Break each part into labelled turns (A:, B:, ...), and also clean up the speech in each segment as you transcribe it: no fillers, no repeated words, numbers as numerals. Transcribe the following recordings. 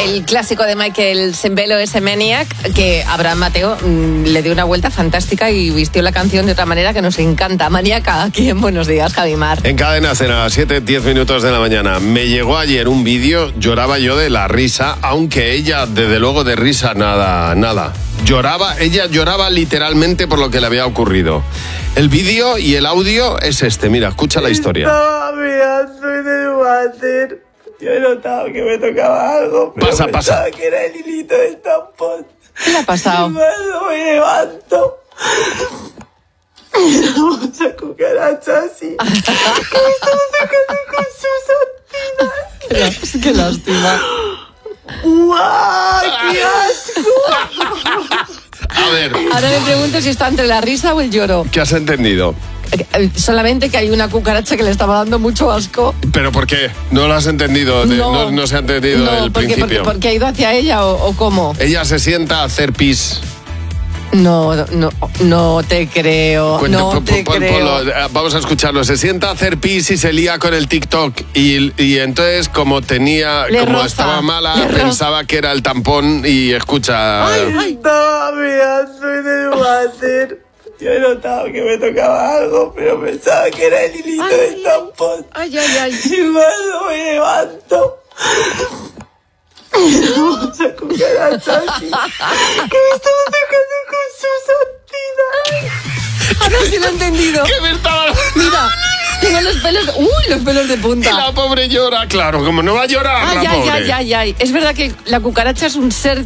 A: el clásico de Michael Sembello, ese Maniac, que Abraham Mateo le dio una vuelta fantástica y vistió la canción de otra manera que nos encanta. Maníaca, aquí en Buenos Días, Javimar.
B: En Cadena Cero, a las 7:10 de la mañana. Me llegó ayer un vídeo, lloraba yo de la risa, aunque ella, desde luego, de risa, nada. Ella lloraba literalmente por lo que le había ocurrido. El vídeo y el audio es este, mira, escucha la historia.
C: Estaba mirando en el váter. Yo he notado que me tocaba algo, pero pensaba que era el hilito del tampón.
A: ¿Qué le ha pasado?
C: Y cuando me levanto, esa cucaracha así, que me estaba tocando con sus antinas.
A: Qué lástima.
C: ¡Guau! ¡Qué asco!
B: A ver.
A: Ahora me pregunto si está entre la risa o el lloro.
B: ¿Qué has entendido?
A: Solamente que hay una cucaracha que le estaba dando mucho asco.
B: ¿Pero por qué? ¿No lo has entendido? No se ha entendido del principio.
A: Porque ha ido hacia ella o cómo.
B: Ella se sienta a hacer pis.
A: No te creo. No te creo.
B: Vamos a escucharlo. Se sienta a hacer pis y se lía con el TikTok. Y entonces, como estaba mala, pensaba que era el tampón y escucha.
C: Estaba mirando en el váter. Yo he notado que me tocaba algo, pero pensaba que era el hilito del tampón.
A: Ay.
C: Y cuando me levanto, esa cucaracha así, que me estaba tocando con sus antinas.
A: Ahora sí lo he entendido.
B: ¿Qué me estaba...?
A: Mira, tengo los pelos de punta.
B: Y la pobre llora, claro, como no va a llorar la pobre.
A: Ay. Es verdad que la cucaracha es un ser...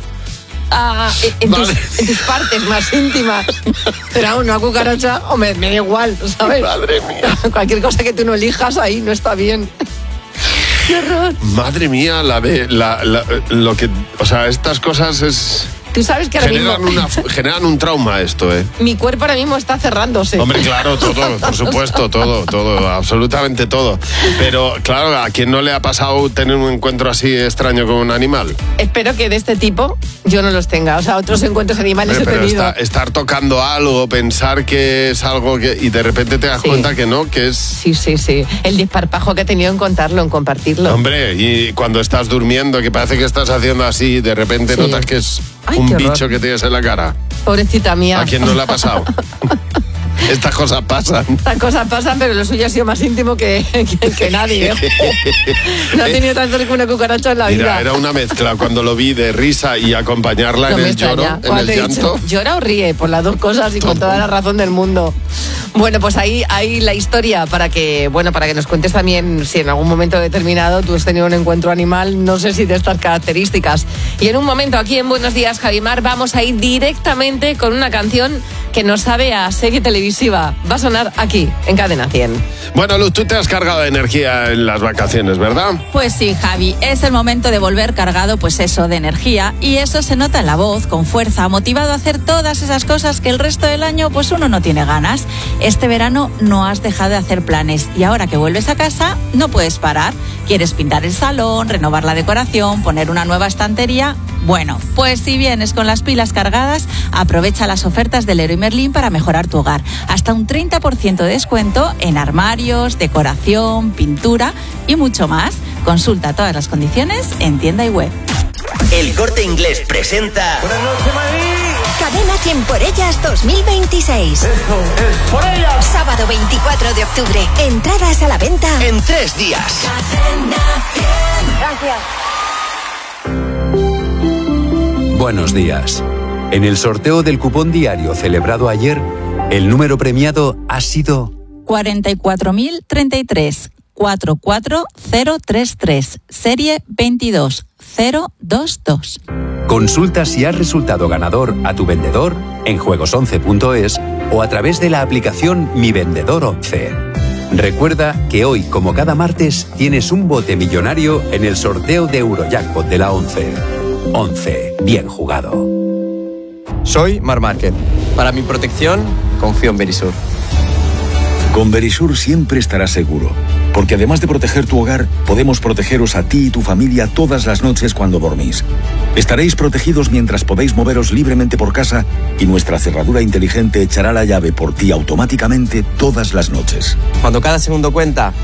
A: en tus partes más íntimas. Pero aún una cucaracha, me da igual, ¿sabes?
B: Madre mía.
A: Cualquier cosa que tú no elijas ahí no está bien. ¡Qué horror!
B: Madre mía, lo que... O sea, estas cosas es...
A: Tú sabes que ahora
B: generan un trauma esto, ¿eh?
A: Mi cuerpo ahora mismo está cerrándose.
B: Hombre, claro, todo, por supuesto, todo, absolutamente todo. Pero, claro, ¿a quién no le ha pasado tener un encuentro así extraño con un animal?
A: Espero que de este tipo yo no los tenga. O sea, otros encuentros animales he tenido.
B: Estar tocando algo, pensar que es algo que... Y de repente te das cuenta que no, que es...
A: Sí. El desparpajo que he tenido en contarlo, en compartirlo.
B: Hombre, y cuando estás durmiendo, que parece que estás haciendo así, de repente notas que es... un bicho que tienes en la cara.
A: Pobrecita mía.
B: ¿A quién no le ha pasado? Estas cosas pasan.
A: Estas cosas pasan, pero lo suyo ha sido más íntimo que nadie. No ha tenido tanto que una cucaracha en la vida.
B: Mira, era una mezcla cuando lo vi de risa y acompañarla en el lloro, en el llanto.
A: ¿Llora o ríe? Por las dos cosas y con toda la razón del mundo. Bueno, pues ahí la historia para que nos cuentes también si en algún momento determinado tú has tenido un encuentro animal, no sé si de estas características. Y en un momento aquí en Buenos Días, Javimar, vamos a ir directamente con una canción que nos sabe a serie televisiva. Va a sonar aquí, en Cadena 100.
B: Bueno, Luz, tú te has cargado de energía en las vacaciones, ¿verdad?
D: Pues sí, Javi, es el momento de volver cargado, pues eso, de energía, y eso se nota en la voz, con fuerza, motivado a hacer todas esas cosas que el resto del año pues uno no tiene ganas. Este verano no has dejado de hacer planes y ahora que vuelves a casa no puedes parar. ¿Quieres pintar el salón, renovar la decoración, poner una nueva estantería? Bueno, pues si vienes con las pilas cargadas, aprovecha las ofertas del Leroy Merlin para mejorar tu hogar. Hasta un 30% de descuento en armarios, decoración, pintura y mucho más. Consulta todas las condiciones en tienda y web.
E: El Corte Inglés presenta...
C: ¡Buenas noches, Madrid!
F: Cadena 100 por ellas 2026.
C: ¡Eso es por ellas!
F: Sábado 24 de octubre. Entradas a la venta
E: En 3 días.
F: Cadena 100.
G: Buenos días. En el sorteo del cupón diario celebrado ayer, el número premiado ha sido
D: 44.033 44033, serie 22022.
G: Consulta si has resultado ganador a tu vendedor en juegos11.es o a través de la aplicación Mi Vendedor 11. Recuerda que hoy, como cada martes, tienes un bote millonario en el sorteo de Eurojackpot de la 11. 11. Bien jugado.
H: Soy Marc Márquez. Para mi protección, confío en Verisur.
I: Con Verisur siempre estarás seguro, porque además de proteger tu hogar, podemos protegeros a ti y tu familia todas las noches cuando dormís. Estaréis protegidos mientras podéis moveros libremente por casa y nuestra cerradura inteligente echará la llave por ti automáticamente todas las noches.
H: Cuando cada segundo cuenta,